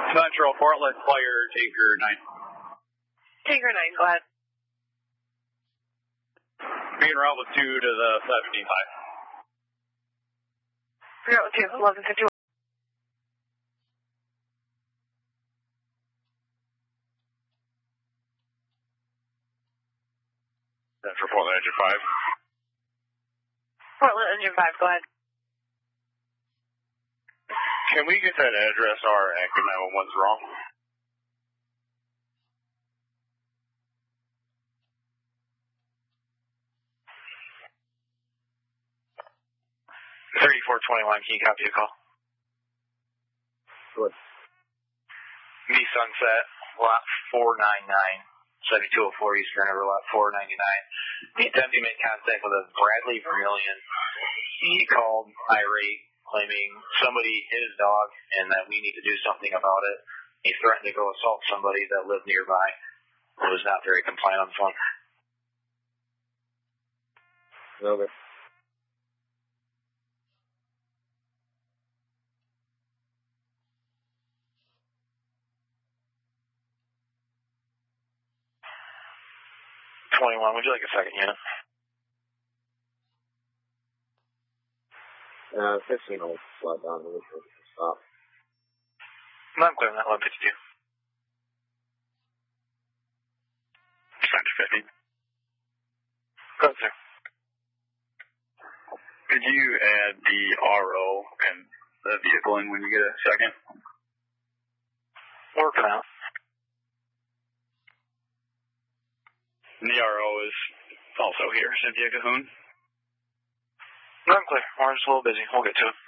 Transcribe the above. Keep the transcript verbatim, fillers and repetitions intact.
Central Portland, Fire, Tinker nine. Tinker nine, go ahead. Being route with two to the seventeen five. Route two, eleven fifty-one. Central Portland, engine five. Portland, engine five, go ahead. Can we get that address our active nine one one's wrong? thirty-four twenty-one, can you copy a call? Good. Me Sunset, lot four ninety-nine, seventy-two oh four Eastern River, lot four ninety-nine. The attempt to make contact with a Bradley Vermilion. He called irate, claiming somebody hit his dog and that we need to do something about it. He threatened to go assault somebody that lived nearby who was not very compliant on the phone. Okay. twenty-one, would you like a second unit? Uh, fifteen will slide down the issue. Stop. No, I'm clear on that, one fifty-two. Center fifty. Go ahead, sir. Could you add the R O and the vehicle in when you get a second? Working out. And the R O is also here, Cynthia Cahoon. No, I'm clear. Orange is a little busy. We'll get to it.